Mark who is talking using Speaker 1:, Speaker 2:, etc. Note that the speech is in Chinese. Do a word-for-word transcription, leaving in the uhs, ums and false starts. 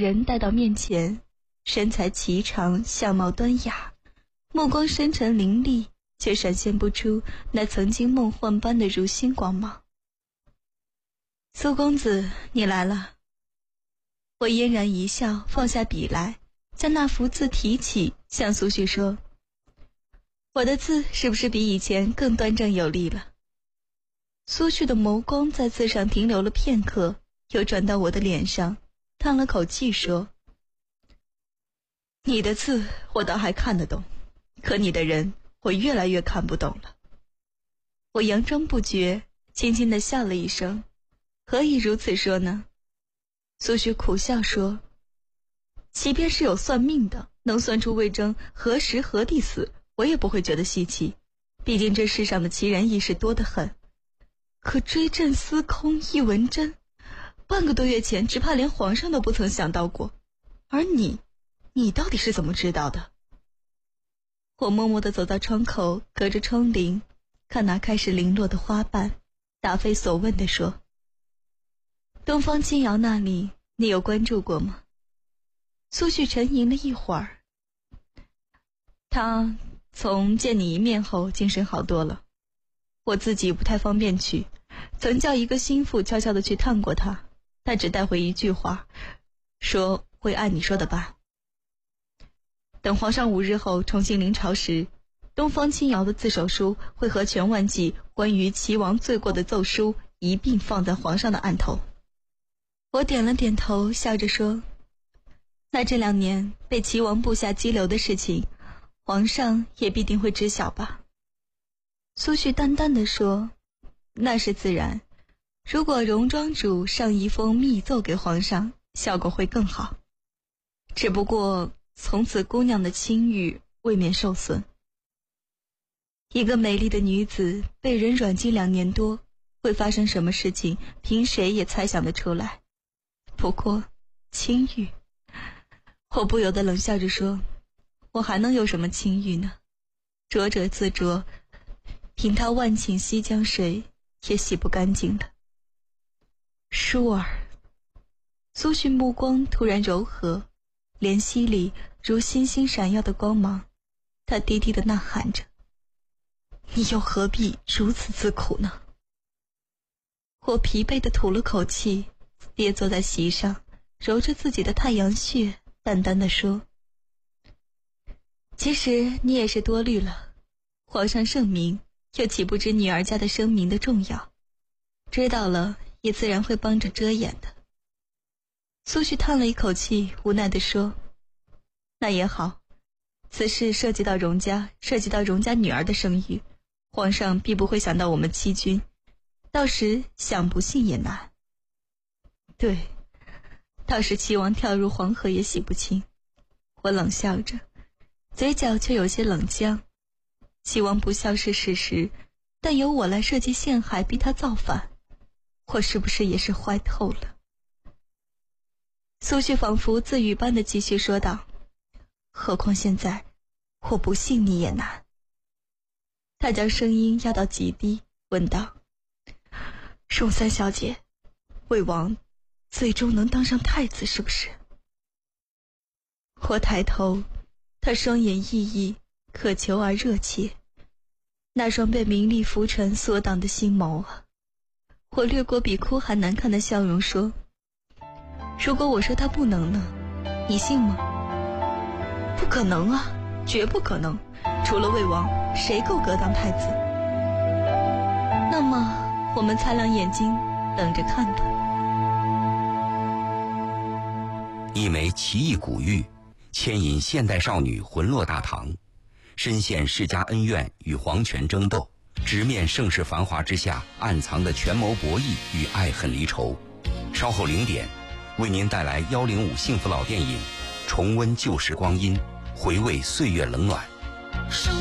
Speaker 1: 人带到面前，身材颀长，相貌端雅，目光深沉凌厉，却闪现不出那曾经梦幻般的如星光芒。苏公子，你来了。我嫣然一笑，放下笔来，将那幅字提起，向苏旭说：我的字是不是比以前更端正有力了？苏旭的眸光在字上停留了片刻，又转到我的脸上，叹了口气说：你的字我倒还看得懂，可你的人我越来越看不懂了。我佯装不觉，轻轻地笑了一声：何以如此说呢？苏旭苦笑说：即便是有算命的，能算出魏征何时何地死，我也不会觉得稀奇，毕竟这世上的奇人异事多得很。可追阵司空一文真，半个多月前只怕连皇上都不曾想到过，而你你到底是怎么知道的？我默默地走到窗口，隔着窗棂看那开始零落的花瓣，答非所问地说：东方青瑶那里你有关注过吗？苏旭沉吟了一会儿，他从见你一面后精神好多了，我自己不太方便去，曾叫一个心腹悄悄地去探过他，他只带回一句话，说会按你说的办。等皇上五日后重新临朝时，东方青瑶的自首书会和全万骑关于齐王罪过的奏书一并放在皇上的案头。我点了点头，笑着说：那这两年被齐王部下羁留的事情，皇上也必定会知晓吧？苏旭淡淡地说：那是自然，如果荣庄主上一封密奏给皇上，效果会更好。只不过从此姑娘的清誉未免受损。一个美丽的女子被人软禁两年多，会发生什么事情，凭谁也猜想得出来。不过清誉，我不由得冷笑着说：我还能有什么清誉呢？浊者自浊，凭他万顷西江水也洗不干净的。舒儿，苏旭目光突然柔和，怜惜里如星星闪耀的光芒，他低低地呐喊着：你又何必如此自苦呢？我疲惫地吐了口气，跌坐在席上，揉着自己的太阳穴，淡淡地说：其实你也是多虑了，皇上圣明，又岂不知女儿家的声名的重要，知道了也自然会帮着遮掩的。苏旭叹了一口气，无奈地说：那也好，此事涉及到荣家，涉及到荣家女儿的声誉，皇上必不会想到我们七军，到时想不信也难。对，到时齐王跳入黄河也洗不清。我冷笑着，嘴角却有些冷僵。齐王不孝是事实，但由我来设计陷害，逼他造反，我是不是也是坏透了？苏旭仿佛自语般的继续说道：何况现在我不信你也难。他将声音压到极低，问道：荣三小姐，魏王最终能当上太子是不是？我抬头，他双眼熠熠，渴求而热切，那双被名利浮沉所挡的心眸啊！我掠过比哭还难看的笑容说：如果我说他不能呢，你信吗？不可能啊，绝不可能，除了魏王，谁够格当太子？那么我们擦亮眼睛等着看吧。
Speaker 2: 一枚奇异古玉，牵引现代少女魂落大唐，深陷世家恩怨与皇权争斗，直面盛世繁华之下暗藏的权谋博弈与爱恨离愁。稍后零点，为您带来幺零五幸福老电影，重温旧时光阴，回味岁月冷暖。